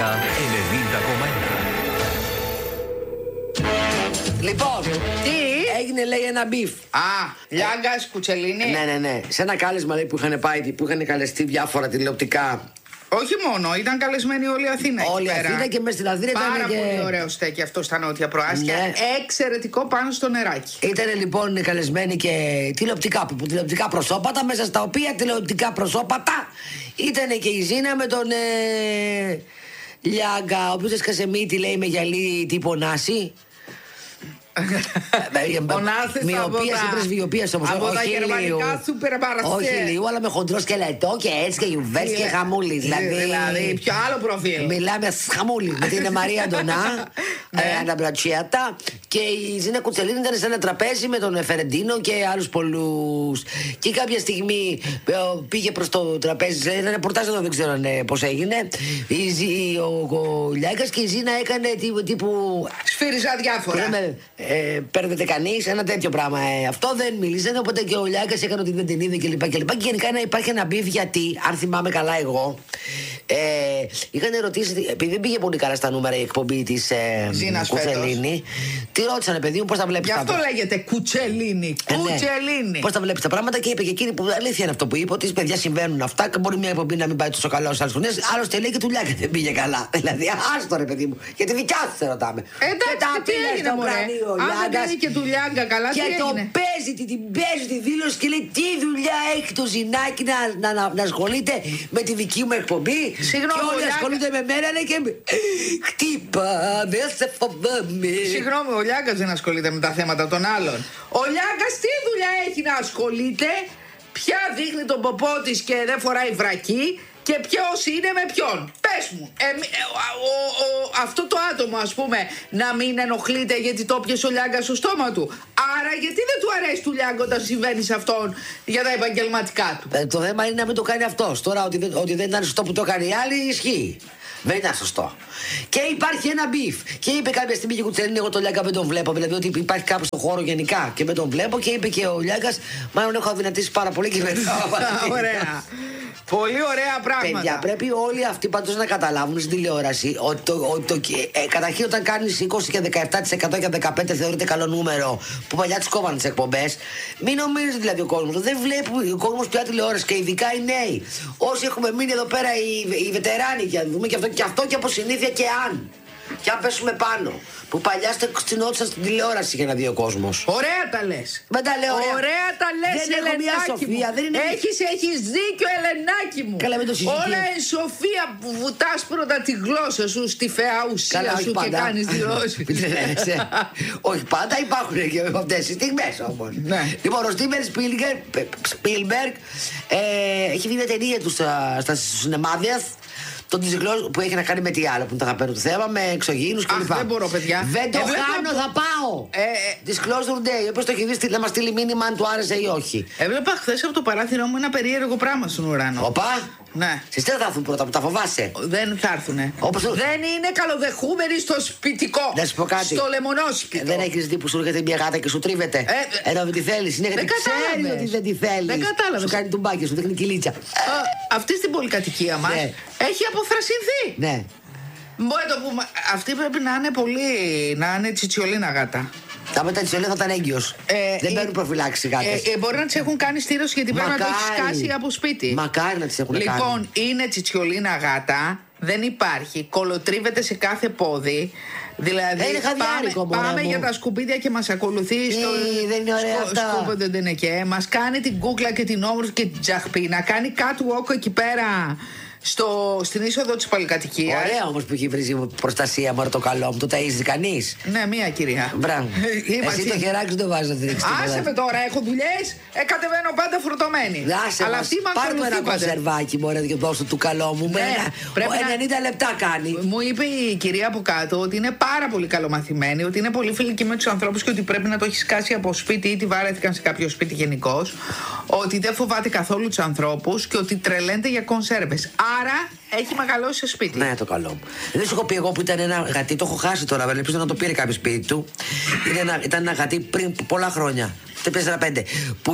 Λοιπόν, Τι? έγινε λέει ένα μπιφ. Λιάγκας, Κουτσελίνη. Ναι. Σε ένα κάλεσμα λέει, που είχαν πάει, που είχαν καλεστεί διάφορα τηλεοπτικά. Όχι μόνο, ήταν καλεσμένοι όλη η Αθήνα. Όλη η Αθήνα και μέσα στην Αθήνα ήταν. Πάρα πολύ ωραίο στέκι αυτό στα νότια προάστια. Ναι. Εξαιρετικό πάνω στο νεράκι. Ήταν λοιπόν καλεσμένοι και τηλεοπτικά προσώπατα, μέσα στα οποία τηλεοπτικά προσώπατα ήταν και η Ζήνα με τον Λιάγκα, ο οποίος έσκασε μύτη, λέει, με γυαλί τύπο Νάση. Μοιοπία ή πρεσβειοπία όμως. Από τα γερμανικά σούπερ μαρασέ. Όχι λίγο, αλλά με χοντρό σκελετό και έτσι και γιουβές και χαμούλη. Δηλαδή, ποιο άλλο προφίλ. Μιλάμε χαμούλη. Με την Μαρία Αντωνά, Αναμπρατσιάτα. Και η Ζήνα Κουτσελίνη ήταν σε ένα τραπέζι με τον Φερεντίνο και άλλους πολλούς. Και κάποια στιγμή πήγε προς το τραπέζι. Ένα ρεπορτάζ εδώ, δεν ξέρω πώς έγινε. Ο Λιάγκας και η Ζήνα έκανε τύπου. Σφύριζα διάφορα. Παίρνετε κανείς, ένα τέτοιο πράγμα. Αυτό δεν μιλήσανε, οπότε και ο Λιάγκας έκανε ότι δεν την είδε κλπ. Και γενικά υπάρχει ένα μπιφ, γιατί, αν θυμάμαι καλά εγώ, είχαν ρωτήσει, επειδή δεν πήγε πολύ καλά στα νούμερα η εκπομπή της Κουτσελίνη, τη ρώτησανε, παιδί μου, πώς τα βλέπεις. Γι' αυτό λέγεται Κουτσελίνη. Κουτσελίνη. Πώς τα βλέπεις τα πράγματα, και είπε και εκείνη, που αλήθεια είναι αυτό που είπε, ότι παιδιά συμβαίνουν αυτά και μπορεί μια εκπομπή να μην πάει τόσο καλά ως άλλες χρονιές. Άλλωστε λέει και του Λιάγκα δεν πήγε καλά. Δηλαδή, άστο ρε παιδί μου, για τη δικιά σου σε ρωτάμε. Εντάξει, τι έγινε, μωρέ. Αν δεν πήγε και του Λιάγκα καλά, τι έγινε. Και το παίζει, παίζει τη δήλωση και λέει τι δουλειά έχει το Ζηνάκι να ασχολείται με τη δική μου εκπομπή. Συγγνώμη, και όλοι ασχολούνται με μένα, λέει, και χτύπα, δεν σε φοβάμαι. Συγγνώμη, ο Λιάγκας δεν ασχολείται με τα θέματα των άλλων. Ο Λιάγκας τι δουλειά έχει να ασχολείται, ποια δείχνει τον ποπό της και δεν φοράει βρακί, και ποιος είναι με ποιον. Πες μου, αυτό το άτομο, ας πούμε, να μην ενοχλείται γιατί το πιέσε ο Λιάγκας στο στόμα του. Άρα γιατί δεν του αρέσει του Λιάγκα όταν συμβαίνει σε αυτόν για τα επαγγελματικά του. Το θέμα είναι να μην το κάνει αυτός. Τώρα ότι δεν ήταν σωστό που το κάνει η άλλη, ισχύει. Δεν ήταν σωστό. Και υπάρχει ένα μπιφ. Και είπε κάποια στιγμή και η Κουτσελίνη, εγώ τον Λιάγκα δεν τον βλέπω. Δηλαδή ότι υπάρχει κάπου στον χώρο γενικά και δεν τον βλέπω. Και είπε και ο Λιάγκας, μάλλον έχω αδυνατήσει πάρα πολύ και δεν. Ωραία. Πολύ ωραία πράγματα. Παιδιά, πρέπει όλοι αυτοί πάντως να καταλάβουν στην τηλεόραση ότι καταρχήν όταν κάνεις 20 και 17% και 15% θεωρείται καλό νούμερο, που παλιά τις κόβανε τις εκπομπές. Μην νομίζετε δηλαδή ο κόσμος. Δεν βλέπει ο κόσμος πια τηλεόραση, και ειδικά οι νέοι. Όσοι έχουμε μείνει εδώ πέρα, οι βετεράνοι, για να δούμε και αυτό και από συνήθεια, και αν. Και αν πέσουμε πάνω. Που παλιά στενόντουσαν στην τηλεόραση για να δει ο κόσμος. Ωραία τα λες. Δεν τα λέω ωραία. Ωραία τα λες, δεν έχω μια σοφία. Δεν είναι... Έχεις δίκιο, Ελενάκι μου. Καλά, μην το συζητήσουμε. Όλα η σοφία που βουτάς πρώτα τη γλώσσα σου στη φαιά ουσία. Καλά, σου και κάνεις δηλώσεις. Όχι πάντα, υπάρχουν και αυτές τις στιγμές όμως. Ναι. Λοιπόν, ο Στίβεν Σπίλμπεργκ έχει βγει μια ταινία του στα σινεμάδια. Το Disclosure, που έχει να κάνει με τι άλλο, που είναι το αγαπημένο του θέμα, με εξωγήινους κλπ. Δεν μπορώ, παιδιά. Δεν το χάνω, θα πάω. Disclosure Day, όπως το έχει δει, να μας στείλει μήνυμα αν του άρεσε ή όχι. Έβλεπα χθες από το παράθυρο μου ένα περίεργο πράγμα στον ουρανό. Οπα. Ναι. Στις τι θα έρθουν πρώτα, που τα φοβάσαι. Δεν θα έρθουνε. Δεν είναι καλοδεχούμενοι στο σπιτικό. Να σου πω κάτι. Στο λεμονόσπιτο. Δεν έχεις δει που σου έρχεται μια γάτα και σου τρίβεται. Ενώ δεν τη θέλεις. Είναι γιατί ξέρει ότι δεν τη θέλεις. Δεν κατάλαβες. Σου κάνει τουμπάκι, σου δείχνει κυλίτσα. Αυτή στην πολυκατοικία μας έχει αποθρασινθεί. Ναι. Αυτή πρέπει να είναι πολύ. Να είναι τσιτσιολίνα γάτα. Τα μετά τη Ολέα θα ήταν έγκυος. Δεν παίρνουν προφυλάξει γάτες. Μπορεί να τις έχουν κάνει στήρωση, γιατί πρέπει να το έχει σκάσει από σπίτι. Μακάρι να τις έχουν κάνει. Λοιπόν, είναι τσιτσιολίνα γάτα. Δεν υπάρχει. Κολοτρίβεται σε κάθε πόδι. Δηλαδή, πάμε για τα σκουπίδια και μας ακολουθεί στο. Δεν είναι ωραία αυτά. Σκούπιδε δεν είναι και. Μας κάνει την κούκλα και την όμορφη και την τζαχπή. Να κάνει catwalk εκεί πέρα. Στην είσοδο της πολυκατοικίας. Ωραία όμως που έχει βρει προστασία, μωρέ το καλό μου. Το ταΐζει κανείς. Ναι, μία κυρία. Μπράβο. Εσύ το χεράκι σου το βάζεις να την ρίξεις. Άσε με τώρα, έχω δουλειές. Κατεβαίνω πάντα φορτωμένη. Αλλά αυτή μ' ακολουθεί. Πάρ' ένα κονσερβάκι, μωρέ, και δώσω του καλό μου. Ναι, 90 λεπτά κάνει. Μου είπε η κυρία από κάτω ότι είναι πάρα πολύ καλομαθημένη, ότι είναι πολύ φιλική με τους ανθρώπους και ότι πρέπει να το έχει σκάσει από σπίτι ή τη βάρεθηκαν σε κάποιο σπίτι γενικώς. Ότι δεν φοβάται καθόλου τους ανθρώπους και ότι τρελαίνεται για κονσέρβες. Άρα έχει μεγαλώσει σε σπίτι. Ναι, το καλό μου. Δεν σου έχω πει εγώ που ήταν ένα γατί, το έχω χάσει τώρα, ελπίζω να το πήρε κάποιο σπίτι του. Ήταν ένα γατί πριν πολλά χρόνια. 4-5. Που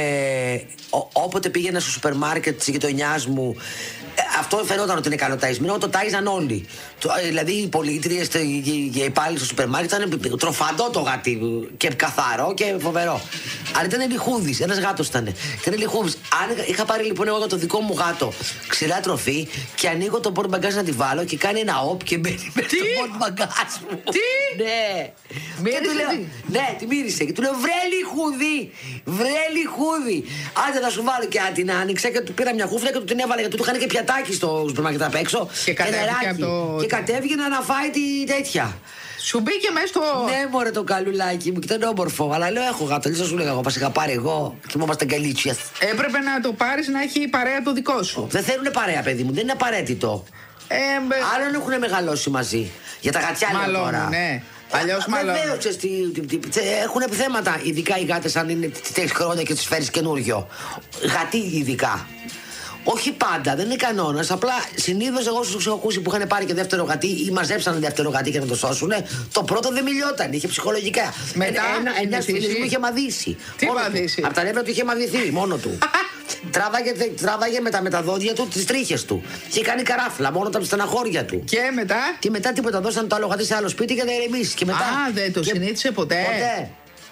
όποτε πήγαινα στο σούπερ μάρκετ τη γειτονιά μου, αυτό φαινόταν ότι είναι καλό ταϊσμένο, το τάιζαν όλοι. Δηλαδή οι πολίτριες και οι υπάλληλοι στο σούπερ μάρκετ ήταν τροφαντό το γατί και καθαρό και φοβερό. Αλλά ήταν λιχούδης, ένας γάτος ήταν. Ήταν λιχούδης. Αν είχα πάρει λοιπόν εγώ το δικό μου γάτο ξηρά τροφή και ανοίγω το πορτμπαγκάζ να τη βάλω και κάνει ένα όπ και μπαίνει μέσα στο πορτμπαγκάζ μου. Τι! Ναι. Μύρισε. Ναι, τη μύρισε. Και του λέω βρε λιχούδη! Βρε λιχούδη! Άντε θα σου βάλω και την άνοιξα και του πήρα μια χούφλα και του την έβαλα γιατί του είχαν και πιατάκι στο σούπερ μάρκετ απ' έξω. Και κατέβηκε να φάει τη τέτοια. Σου μπήκε μέσα στο. Ναι, μωρέ το καλουλάκι μου, και ήταν όμορφο. Αλλά λέω: έχω γάτο. Δεν σου λέγα εγώ, πα είχα πάρει εγώ. Κοιμόμαστε γκαλίτσια. Έπρεπε να το πάρει να έχει παρέα το δικό σου. Δεν θέλουν παρέα, παιδί μου, δεν είναι απαραίτητο. Άλλον έχουν μεγαλώσει μαζί. Για τα γατιά λέω τώρα. Ναι. Αλλιώς μάλλον. Βεβαίως, έχουν θέματα, ειδικά οι γάτες, αν είναι 3 χρόνια και τις φέρεις καινούριο. Γατί ειδικά. Όχι πάντα, δεν είναι κανόνας. Απλά συνήθως εγώ σου έχω ακούσει που είχαν πάρει και δεύτερο γατί ή μαζέψανε δεύτερο γατί για να το σώσουν. Το πρώτο δεν μιλιόταν, είχε ψυχολογικά. Μετά. Ένα φίλο μου είχε μαδίσει. Τι μαδίσει? Από τα νεύρα του είχε μαδηθεί μόνο του. Τράβαγε με τα δόντια του τις τρίχες του. Και κάνει καράφλα μόνο τα στεναχώρια του. Και μετά. Και μετά τίποτα, δώσαν το άλλο γατί σε άλλο σπίτι και να ηρεμήσει. Και μετά. Α, δεν το συνήθισε ποτέ. Ποτέ.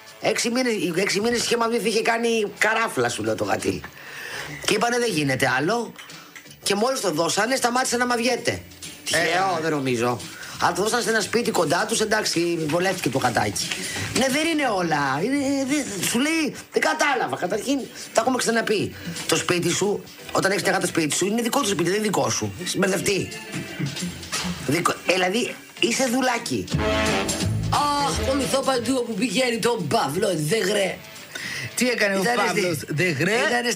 6 μήνες είχε μαδηθεί, είχε κάνει καράφλα, σου λέω το γατί. Και είπανε δεν γίνεται άλλο. Και μόλις το δώσανε, σταμάτησε να μαδιέται. Τυχαίο, δεν νομίζω. Αλλά το δώσανε σε ένα σπίτι κοντά τους, εντάξει, βολεύτηκε το γατάκι. Ναι, δεν είναι όλα. Σου λέει, δεν κατάλαβα. Καταρχήν, τα έχουμε ξαναπεί. Το σπίτι σου, όταν έχεις μια γάτα σπίτι σου, είναι δικό του σπίτι, δεν είναι δικό σου. Έχεις μπερδευτεί. Δηλαδή, είσαι δουλάκι. Αχ, το μυθό παντού που πηγαίνει τον Παύλο Δεγρέ. Τι έκανε ο Παύλος Δεγρέ? Ήταν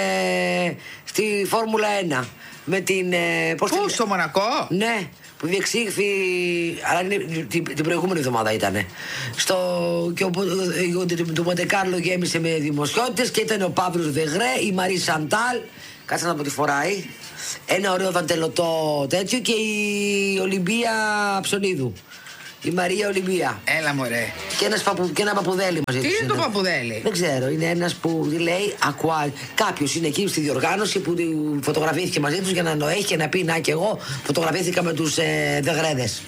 στη Φόρμουλα 1. Με την. Πού, στο Μονακό? Ναι, που διεξήχθη. Αλλά την προηγούμενη εβδομάδα ήταν. Και το Μοντεκάρλο γέμισε με δημοσιότητες και ήταν ο Παύλος Δεγρέ, η Μαρή Σαντάλ. Κάτσε να πω τι φοράει. Ένα ωραίο δαντελωτό τέτοιο και η Ολυμπία Ψωνίδου. Η Μαρία Ολυμπία. Έλα μωρέ. Και ένα παπουδέλι μαζί του. Τι είναι το παπουδέλι? Δεν ξέρω. Είναι ένας που λέει κάποιος είναι εκεί στη διοργάνωση που φωτογραφήθηκε μαζί τους για να νοέχει και να πει να και εγώ φωτογραφήθηκα με τους Δεγρέδες.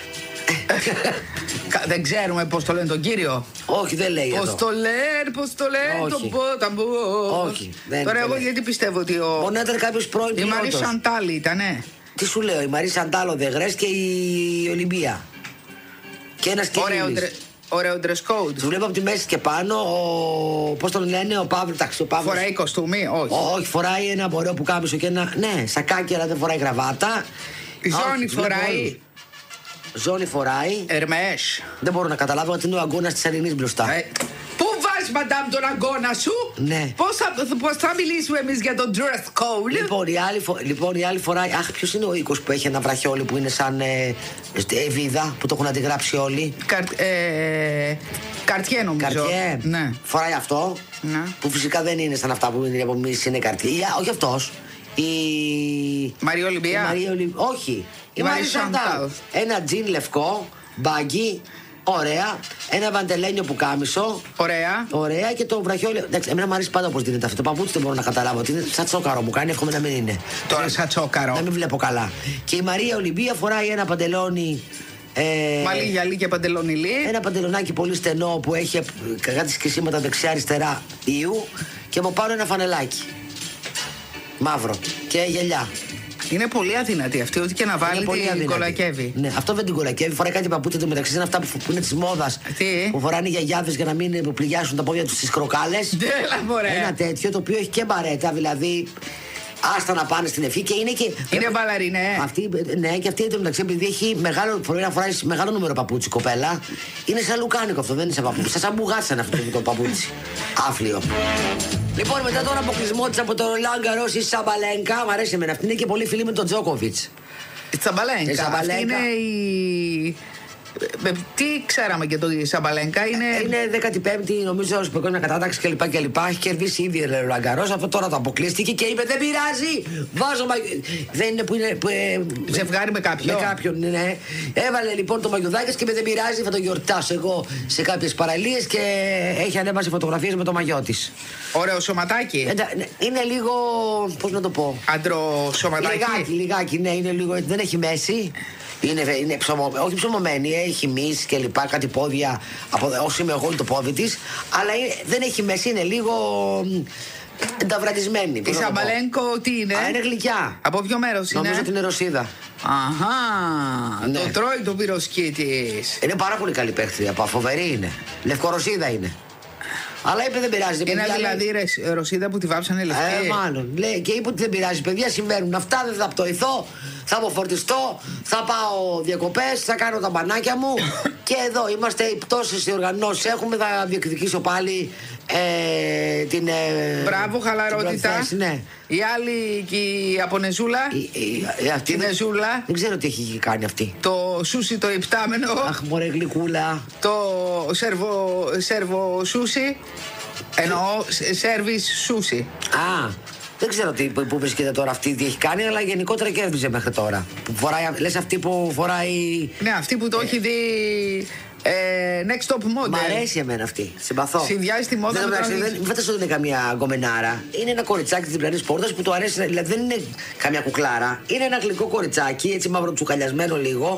Δεν ξέρουμε πώς το λένε τον κύριο. Όχι, δεν λέει πώς εδώ. Πώς το λένε τον Πόταμπο. Όχι, δεν. Τώρα εγώ γιατί πιστεύω ότι Μπορεί να ήταν κάποιος πρώην η Μαρή Σαντάλ ήτανε. Τι σου λέω, η Μαρή Σαντάλ, ο Δεγρές και η Ολυμπία. Και ένας Κινήλης. Ωραίο dress code. Του βλέπω από τη μέση και πάνω. Πώς τον λένε, ο Παύλος. Φοράει κοστούμι, όχι. Όχι, φοράει ένα ωραίο πουκάμισο και ένα. Ναι, σακάκι, αλλά δεν φοράει γραβάτα. Η Ζώνη φοράει. Ζώνη φοράει. Ερμές. Δεν μπορώ να καταλάβω γιατί είναι ο αγκώνας της Ελληνής μπροστά. Πού βάζεις, μαντάμ, τον αγκώνα σου? Ναι. Πώς θα μιλήσουμε εμείς για τον dress code? Λοιπόν, η άλλη φοράει. Αχ, ποιος είναι ο οίκος που έχει ένα βραχιόλι που είναι σαν βίδα που το έχουν αντιγράψει όλοι? Καρτιέ νομίζω. Καρτιέ. Ναι. Φοράει αυτό. Ναι. Που φυσικά δεν είναι σαν αυτά που είναι από εμείς, είναι καρτιέ. Όχι αυτός. Η Μαρία Ολυμπία. Όχι. Η Μαρία Σαντάλ. Ένα τζιν λευκό, μπάγκι. Ωραία. Ένα βαντελένιο πουκάμισο. Ωραία. Και το βραχιόλι. Εντάξει, εμένα μου αρέσει πάντα όπως δίνεται αυτό. Το παπούτσι δεν μπορώ να καταλάβω. Ότι είναι σαν τσόκαρο μου κάνει. Εύχομαι να μην είναι. Τώρα σαν τσόκαρο. Να μην βλέπω καλά. Και η Μαρία Ολυμπία φοράει ένα παντελόνι. Μαλλί γυαλί και παντελόνι λί. Ένα παντελονάκι πολύ στενό που έχει κάτι σκισίματα δεξιά-αριστερά ιού. Και από πάνω ένα φανελάκι. Μαύρο. Και γυαλιά. Είναι πολύ αδυνατή αυτή, ό,τι και να βάλει την κολακεύει. Ναι, αυτό δεν την κολακεύει. Φοράει κάτι παπούτσια του μεταξύ. Είναι αυτά που είναι τη μόδα. Που φοράνε οι γιαγιάδες για να μην πληγιάσουν τα πόδια του στις κροκάλες. Ένα τέτοιο το οποίο έχει και μπαρέτα, δηλαδή. Άστα να πάνε στην ευχή και είναι και. Είναι μπαλαρίνε. Ναι, και αυτή εντωμεταξύ επειδή έχει φοράει μεγάλο νούμερο παπούτσι κοπέλα. Είναι σαν λουκάνικο αυτό, δεν είναι σαν παπούτσι. Σαν μπουγάτσαν αυτό το παπούτσι. Άφλιο. Λοιπόν, μετά τον αποκλεισμό της από το Ρολάν Γκαρός η Σαμπαλένκα, μου αρέσει εμένα. Αυτή είναι και πολύ φίλη με τον Τζόκοβιτς. Η Σαμπαλένκα. Αυτή είναι Τι ξέραμε και το Σαμπαλένκα Είναι 15η, νομίζω, σπεκόνια κατάταξη κλπ. Έχει κερδίσει ήδη ο Ροland-Garros. Αυτό τώρα το αποκλείστηκε και είπε: δεν πειράζει. Βάζω δεν είναι που είναι. Ζευγάρι με κάποιον. Με κάποιον, ναι. Έβαλε λοιπόν το μαγιουδάκι και είπε: δεν πειράζει, θα το γιορτάσω εγώ σε κάποιες παραλίες και έχει ανέβασε φωτογραφίες με το μαγιό της. Ωραίο σωματάκι. Είναι λίγο. Πώς να το πω. Αντροσωματάκι. Λιγάκι, ναι, είναι λίγο. Δεν έχει μέση. Είναι όχι ψωμωμένη, έχει μυς και λοιπά, κάτι πόδια. Όσο είμαι εγώ είναι το πόδι της. Αλλά δεν έχει μέση, είναι λίγο ενταυρατισμένη. Η Σαμπαλένκο τι είναι? Είναι γλυκιά. Από ποιο μέρος είναι? Νομίζω ότι είναι Ρωσίδα. Αχά, ναι. Το τρώει το πυροσκή της. Είναι πάρα πολύ καλή παίχτρια, φοβερή είναι. Λευκορωσίδα είναι. Αλλά είπε δεν πειράζει. Είναι δηλαδή Ρωσίδα που τη βάψανε λευκή. Μάλλον. Λέει και είπε ότι δεν πειράζει. Παιδιά, συμβαίνουν αυτά, δεν θα πτωηθώ. Θα αποφορτιστώ, θα πάω διακοπές, θα κάνω τα μπανάκια μου. Και εδώ είμαστε οι πτώσεις διοργανώσεις. Έχουμε, θα διεκδικήσω πάλι την. Μπράβο, χαλαρότητα. Ναι. Η άλλη και η Ιαπωνεζούλα. Αυτή Νεζούλα. Δεν ξέρω τι έχει κάνει αυτή. Το σούσι το υπτάμενο. Αχ, μωρέ γλυκούλα. Το σέρβο σούσι. Εννοώ σέρβις σούσι. Α. Δεν ξέρω πού βρίσκεται τώρα αυτή, τι έχει κάνει, αλλά γενικότερα κέρδιζε μέχρι τώρα. Λες αυτή που φοράει. Ναι, αυτή που το έχει δει. Next Top Model. Μ' αρέσει εμένα αυτή. Συμπαθώ. Συνδυάζει τη μόδα με τον. Δεν φαντάζομαι ότι είναι καμία γκομενάρα. Είναι ένα κοριτσάκι τη διπλανή πόρτα που του αρέσει. Δηλαδή δεν είναι καμιά κουκλάρα. Είναι ένα γλυκό κοριτσάκι, έτσι μαύρο τσουκαλιασμένο λίγο.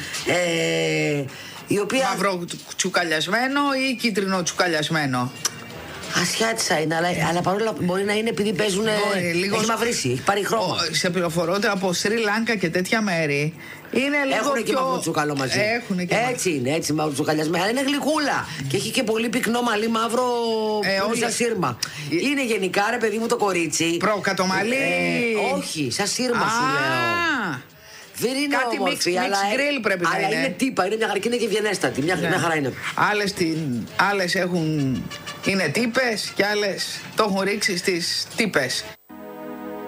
Η οποία. Μαύρο τσουκαλιασμένο ή κίτρινο τσουκαλιασμένο? Ασιάτισα είναι, αλλά παρόλα μπορεί να είναι επειδή παίζουν. Έχει μαυρίσει, έχει πάρει χρώμα. Σε πληροφορώ από Σρι Λάνκα και τέτοια μέρη. Είναι λίγο έχουν και μαύρο τσουκαλό μαζί. Έτσι είναι, έτσι μαύρο τσουκαλιασμένο. Είναι γλυκούλα. Και έχει και πολύ πυκνό μαλλί μαύρο. Σαν σύρμα. Είναι γενικά, ρε παιδί μου, το κορίτσι. Προκατομαλί. Όχι, σαν σύρμα σου λέω. Δεν είναι κάτι όμορφη, αλλά grill πρέπει να είναι. Αλλά είναι τύπα, είναι μια χαρά και είναι και βιενέστατη. Μια χαρά είναι. Άλλες είναι τύπες και άλλες το έχουν ρίξει στις τύπες.